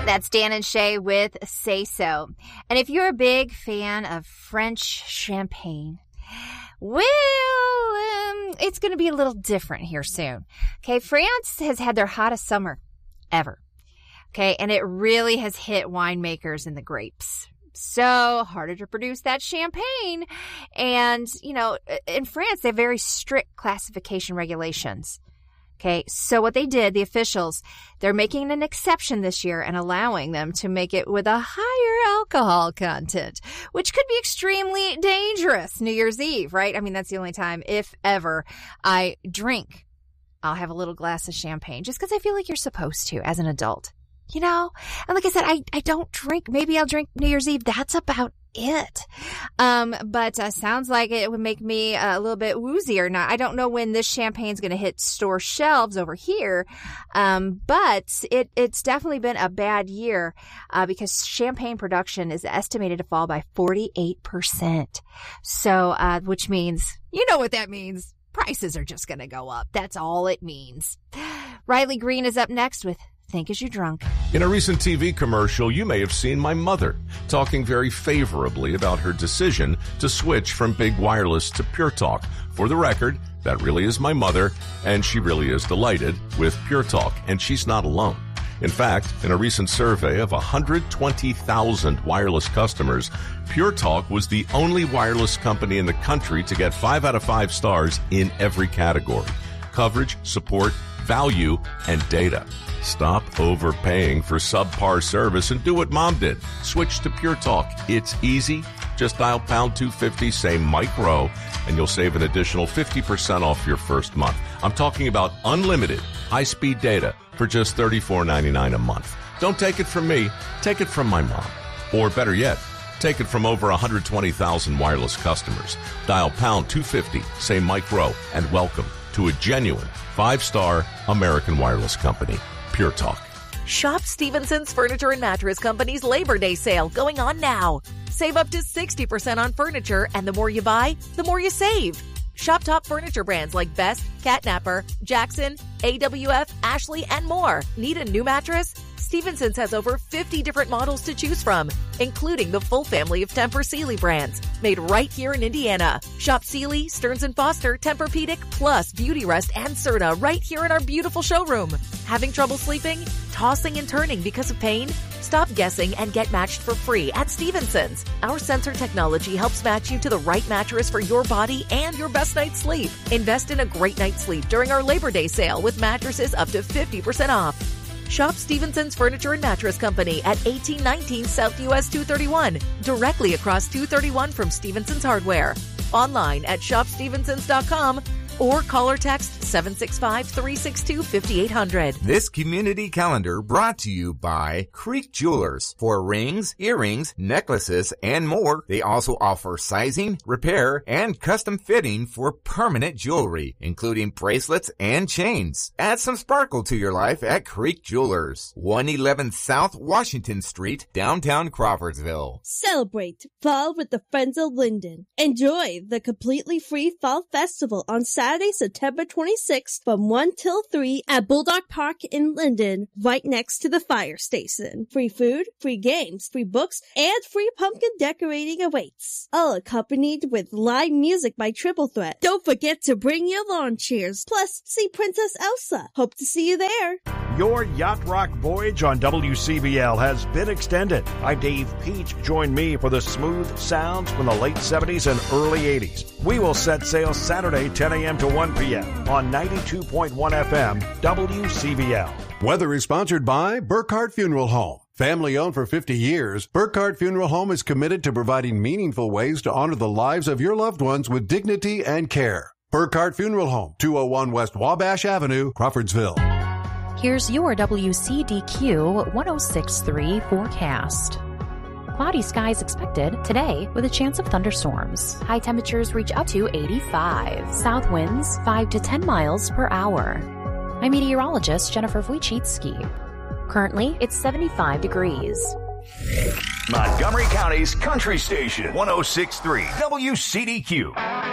That's Dan and Shay with Say So. And if you're a big fan of French champagne, well, it's going to be a little different here soon. Okay, France has had their hottest summer ever. Okay, and it really has hit winemakers in the grapes. So harder to produce that champagne. And, you know, in France, they have very strict classification regulations. Okay, so what they did, the officials, they're making an exception this year and allowing them to make it with a higher alcohol content, which could be extremely dangerous New Year's Eve, right? I mean, that's the only time, if ever, I drink. I'll have a little glass of champagne just because I feel like you're supposed to as an adult, you know? And like I said, I don't drink. Maybe I'll drink New Year's Eve. That's about it. But sounds like it would make me a little bit woozy or not. I don't know when this champagne's going to hit store shelves over here. But it's definitely been a bad year, because champagne production is estimated to fall by 48%. So, which means, you know what that means. Prices are just going to go up. That's all it means. Riley Green is up next with Think As You Drunk. In a recent TV commercial, you may have seen my mother talking very favorably about her decision to switch from Big Wireless to Pure Talk. For the record, that really is my mother, and she really is delighted with Pure Talk, and she's not alone. In fact, in a recent survey of 120,000 wireless customers, Pure Talk was the only wireless company in the country to get 5 out of 5 stars in every category: coverage, support, value, and data. Stop overpaying for subpar service and do what Mom did. Switch to Pure Talk. It's easy. Just dial pound 250, say Mike Rowe, and you'll save an additional 50% off your first month. I'm talking about unlimited high-speed data for just $34.99 a month. Don't take it from me. Take it from my mom. Or better yet, take it from over 120,000 wireless customers. Dial pound 250, say Mike Rowe, and welcome to a genuine 5-star American wireless company. Pure Talk. Shop Stevenson's Furniture and Mattress Company's Labor Day sale going on now. Save up to 60% on furniture, and the more you buy, the more you save. Shop top furniture brands like Best, Catnapper, Jackson, AWF, Ashley, and more. Need a new mattress? Stevenson's has over 50 different models to choose from, including the full family of Tempur-Sealy brands, made right here in Indiana. Shop Sealy, Stearns & Foster, Tempur-Pedic, plus Beautyrest and Serta right here in our beautiful showroom. Having trouble sleeping? Tossing and turning because of pain? Stop guessing and get matched for free at Stevenson's. Our sensor technology helps match you to the right mattress for your body and your best night's sleep. Invest in a great night's sleep during our Labor Day sale with mattresses up to 50% off. Shop Stevenson's Furniture and Mattress Company at 1819 South US 231, directly across 231 from Stevenson's Hardware. Online at shopstevensons.com or call or text 765-362-5800. This community calendar brought to you by Creek Jewelers. For rings, earrings, necklaces, and more, they also offer sizing, repair, and custom fitting for permanent jewelry, including bracelets and chains. Add some sparkle to your life at Creek Jewelers, 111 South Washington Street, downtown Crawfordsville. Celebrate fall with the Friends of Linden. Enjoy the completely free Fall Festival on Saturday, September 26th from 1 till 3 at Bulldog Park in Linden, right next to the fire station. Free food, free games, free books, and free pumpkin decorating awaits. All accompanied with live music by Triple Threat. Don't forget to bring your lawn chairs. Plus, see Princess Elsa. Hope to see you there. Your Yacht Rock voyage on WCBL has been extended. I'm Dave Peach. Join me for the smooth sounds from the late 70s and early 80s. We will set sail Saturday, 10 a.m. to 1 p.m. on 92.1 FM WCBL. Weather is sponsored by Burkhardt Funeral Home. Family owned for 50 years, Burkhardt Funeral Home is committed to providing meaningful ways to honor the lives of your loved ones with dignity and care. Burkhardt Funeral Home, 201 West Wabash Avenue, Crawfordsville. Here's your WCDQ 106.3 forecast. Cloudy skies expected today with a chance of thunderstorms. High temperatures reach up to 85. South winds 5 to 10 miles per hour. I'm meteorologist Jennifer Wojcicki. Currently, it's 75 degrees. Montgomery County's country station, 106.3 WCDQ.